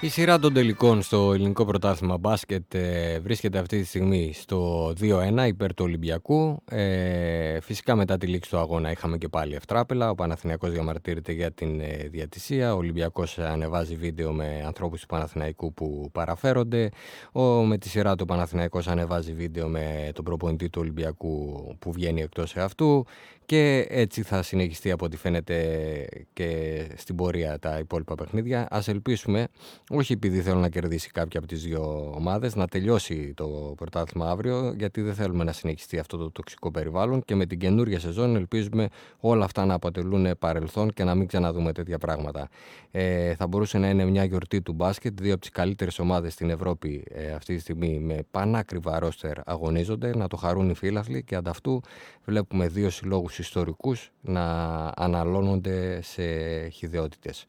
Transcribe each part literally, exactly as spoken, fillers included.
Η σειρά των τελικών στο ελληνικό πρωτάθλημα μπάσκετ ε, βρίσκεται αυτή τη στιγμή στο δύο ένα υπέρ του Ολυμπιακού. Ε, φυσικά μετά τη λήξη του αγώνα είχαμε και πάλι ευτράπελα. Ο Παναθηναϊκός διαμαρτύρεται για την ε, διατησία. Ο Ολυμπιακός ανεβάζει βίντεο με ανθρώπους του Παναθηναϊκού που παραφέρονται. Ο, με τη σειρά του Παναθηναϊκός ανεβάζει βίντεο με τον προπονητή του Ολυμπιακού που βγαίνει εκτός εαυτού. Και έτσι θα συνεχιστεί από ό,τι φαίνεται και στην πορεία τα υπόλοιπα παιχνίδια. Ας ελπίσουμε, όχι επειδή θέλω να κερδίσει κάποια από τις δύο ομάδες, να τελειώσει το πρωτάθλημα αύριο, γιατί δεν θέλουμε να συνεχιστεί αυτό το τοξικό περιβάλλον και με την καινούργια σεζόν ελπίζουμε όλα αυτά να αποτελούν παρελθόν και να μην ξαναδούμε τέτοια πράγματα. Ε, θα μπορούσε να είναι μια γιορτή του μπάσκετ, δύο από τις καλύτερες ομάδες στην Ευρώπη ε, αυτή τη στιγμή με πανάκριβα ρόστερ αγωνίζονται, να το χαρούν οι φίλαθλοι και ανταυτού βλέπουμε δύο συλλόγους ιστορικούς να αναλώνονται σε χυδαιότητες.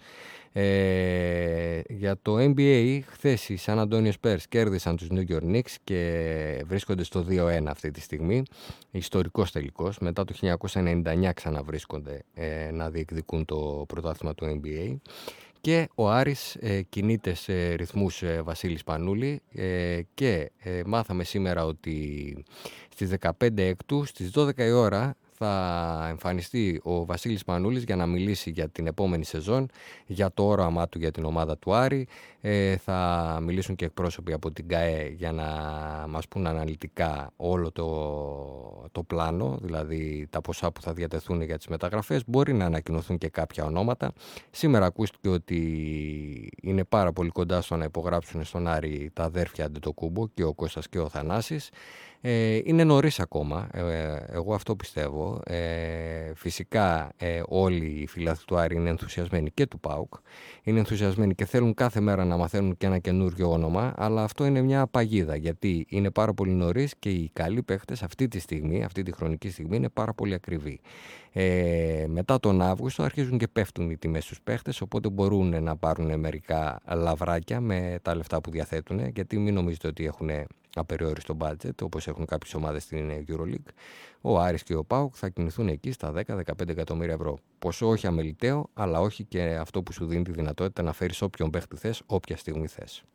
Ε, για το N B A, χθες οι San Antonio Spurs κέρδισαν τους New York Knicks και βρίσκονται στο δύο ένα αυτή τη στιγμή. Ιστορικός τελικός, μετά το χίλια εννιακόσια ενενήντα εννιά ξαναβρίσκονται ε, να διεκδικούν το πρωτάθλημα του N B A. Και ο Άρης ε, κινείται σε ρυθμούς ε, Βασίλης Πανούλη ε, και ε, μάθαμε σήμερα ότι στις δεκαπέντε έκτου στις δώδεκα η ώρα θα εμφανιστεί ο Βασίλης Πανούλης για να μιλήσει για την επόμενη σεζόν, για το όραμά του για την ομάδα του Άρη. Ε, θα μιλήσουν και εκπρόσωποι από την ΚΑΕ για να μας πούν αναλυτικά όλο το, το πλάνο, δηλαδή τα ποσά που θα διατεθούν για τις μεταγραφές. Μπορεί να ανακοινωθούν και κάποια ονόματα. Σήμερα ακούστηκε ότι είναι πάρα πολύ κοντά στο να υπογράψουν στον Άρη τα αδέρφια Αντετοκούμπο, και ο Κώστας και ο Θανάσης. Ε, είναι νωρίς ακόμα, ε, εγώ αυτό πιστεύω. Ε, φυσικά ε, όλοι οι φιλάθλοι του Άρη είναι ενθουσιασμένοι και του ΠΑΟΚ. Είναι ενθουσιασμένοι και θέλουν κάθε μέρα να μαθαίνουν και ένα καινούριο όνομα, αλλά αυτό είναι μια παγίδα, γιατί είναι πάρα πολύ νωρίς και οι καλοί παίχτες αυτή τη στιγμή, αυτή τη χρονική στιγμή είναι πάρα πολύ ακριβοί. Ε, μετά τον Αύγουστο αρχίζουν και πέφτουν οι τιμές στους παίχτες, οπότε μπορούν να πάρουν μερικά λαβράκια με τα λεφτά που διαθέτουν, γιατί μην νομίζετε ότι έχουν απεριόριστο budget όπως έχουν κάποιες ομάδες στην EuroLeague. Ο Άρης και ο ΠΑΟΚ θα κινηθούν εκεί στα δέκα με δεκαπέντε εκατομμύρια ευρώ. Ποσό όχι αμεληταίο, αλλά όχι και αυτό που σου δίνει τη δυνατότητα να φέρεις όποιον παίχτη θες, όποια στιγμή θες.